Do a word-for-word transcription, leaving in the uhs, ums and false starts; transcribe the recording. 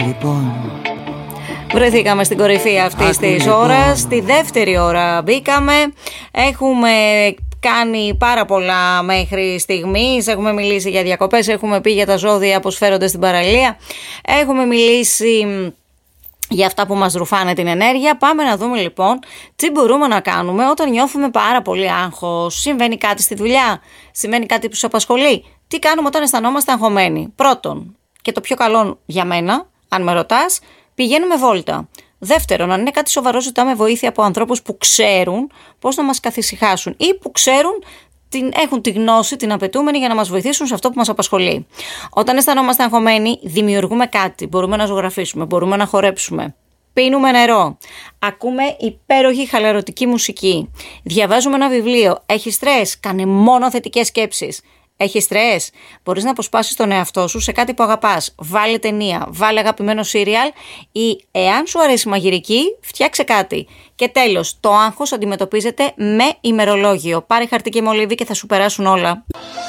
Λοιπόν, βρεθήκαμε στην κορυφή αυτής της λοιπόν. ώρας. Στη δεύτερη ώρα μπήκαμε. Έχουμε κάνει πάρα πολλά μέχρι στιγμής. Έχουμε μιλήσει για διακοπές, έχουμε πει για τα ζώδια που σφέρονται στην παραλία. Έχουμε μιλήσει για αυτά που μας ρουφάνε την ενέργεια. Πάμε να δούμε λοιπόν τι μπορούμε να κάνουμε όταν νιώθουμε πάρα πολύ άγχος. Συμβαίνει κάτι στη δουλειά, συμβαίνει κάτι που σου απασχολεί. Τι κάνουμε όταν αισθανόμαστε αγχωμένοι? Πρώτον, και το πιο καλό για μένα, αν με ρωτάς, πηγαίνουμε βόλτα. Δεύτερον, αν είναι κάτι σοβαρό, ζητάμε βοήθεια από ανθρώπους που ξέρουν πώς να μας καθησυχάσουν ή που ξέρουν, την, έχουν τη γνώση, την απαιτούμενη για να μας βοηθήσουν σε αυτό που μας απασχολεί. Όταν αισθανόμαστε αγχωμένοι, δημιουργούμε κάτι. Μπορούμε να ζωγραφίσουμε, μπορούμε να χορέψουμε. Πίνουμε νερό. Ακούμε υπέροχη χαλαρωτική μουσική. Διαβάζουμε ένα βιβλίο. Έχει στρες? Κάνε μόνο θετικές σκέψεις. Έχει στρες? Μπορείς να αποσπάσεις τον εαυτό σου σε κάτι που αγαπάς. Βάλε ταινία, βάλε αγαπημένο σύριαλ ή εάν σου αρέσει μαγειρική, φτιάξε κάτι. Και τέλος, το άγχος αντιμετωπίζεται με ημερολόγιο. Πάρε χαρτί και μολύβι και θα σου περάσουν όλα.